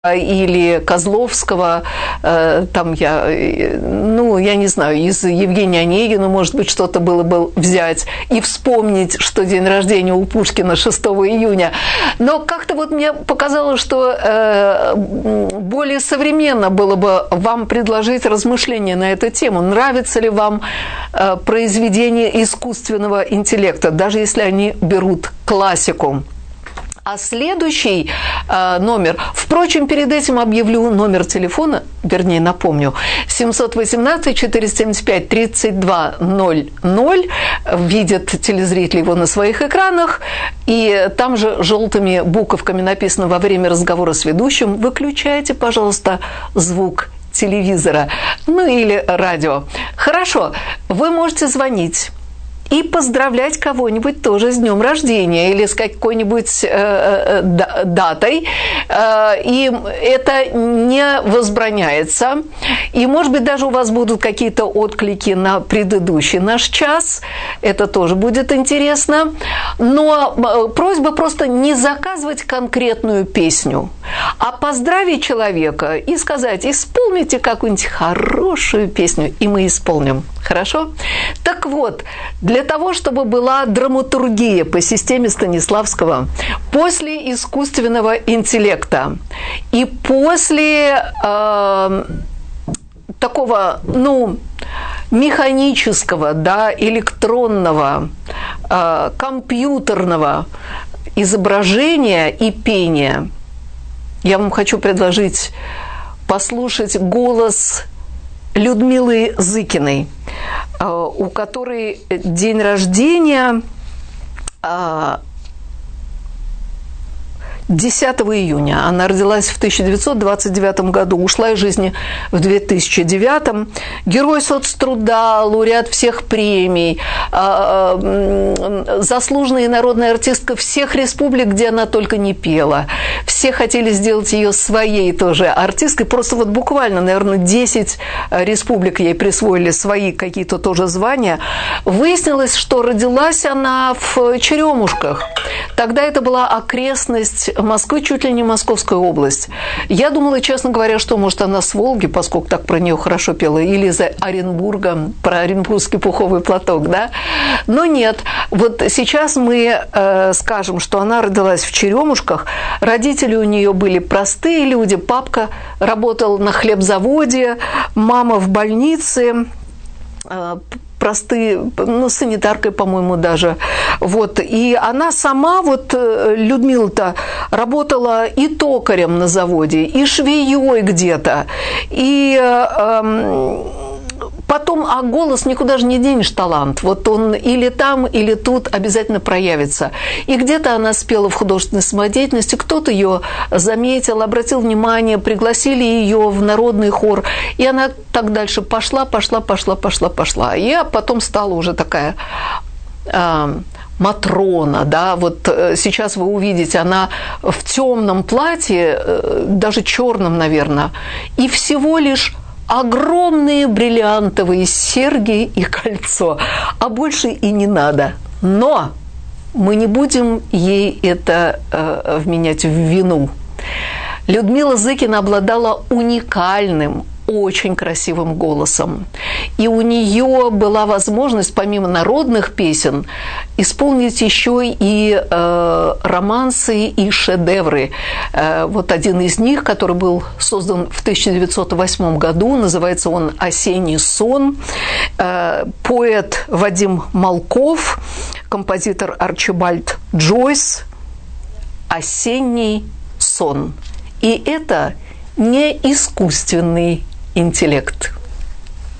или Козловского, там я не знаю, из Евгения Онегина, может быть, что-то было бы взять и вспомнить, что день рождения у Пушкина 6 июня. Но как-то вот мне показалось, что более современно было бы вам предложить размышления на эту тему. Нравится ли вам произведение искусственного интеллекта, даже если они берут классику? А следующий номер, впрочем, перед этим объявлю номер телефона, вернее, напомню, 718-475-3200, видят телезрители его на своих экранах, и там же желтыми буковками написано во время разговора с ведущим: выключайте, пожалуйста, звук телевизора, или радио. Хорошо, вы можете звонить и поздравлять кого-нибудь тоже с днем рождения или с какой-нибудь датой. И это не возбраняется. И, может быть, даже у вас будут какие-то отклики на предыдущий наш час. Это тоже будет интересно. Но просьба просто не заказывать конкретную песню, а поздравить человека и сказать: исполните какую-нибудь хорошую песню, и мы исполним. Хорошо? Так вот, для того, чтобы была драматургия по системе Станиславского, после искусственного интеллекта и после такого, механического, электронного, компьютерного изображения и пения, я вам хочу предложить послушать голос Людмилы Зыкиной, у которой день рождения 10 июня. Она родилась в 1929 году, ушла из жизни в 2009. Герой соцтруда, лауреат всех премий, заслуженная народная артистка всех республик, где она только не пела. Все хотели сделать ее своей тоже артисткой. Просто вот буквально, наверное, 10 республик ей присвоили свои какие-то тоже звания. Выяснилось, что родилась она в Черемушках. Тогда это была окрестность Москвы, чуть ли не Московская область. Я думала, честно говоря, что, может, она с Волги, поскольку так про нее хорошо пела, или из Оренбурга, про оренбургский пуховый платок, да? Но нет. Вот сейчас мы скажем, что она родилась в Черемушках. Родители у нее были простые люди. Папка работал на хлебзаводе, мама в больнице, простые, санитаркой, по-моему, даже. Вот. И она сама, Людмила-то, работала и токарем на заводе, и швеей где-то, и потом, голос никуда же не денешь, талант. Вот он или там, или тут обязательно проявится. И где-то она спела в художественной самодеятельности, кто-то ее заметил, обратил внимание, пригласили ее в народный хор, и она так дальше пошла. И потом стала уже такая Матрона, да, вот сейчас вы увидите, она в темном платье, даже черном, наверное, и всего лишь огромные бриллиантовые серьги и кольцо, а больше и не надо. Но мы не будем ей это вменять в вину. Людмила Зыкина обладала уникальным, очень красивым голосом. И у нее была возможность, помимо народных песен, исполнить еще и романсы и шедевры. Вот один из них, который был создан в 1908 году, называется он «Осенний сон». Поэт Вадим Малков, композитор Арчибальд Джойс. «Осенний сон». И это не искусственный интеллект.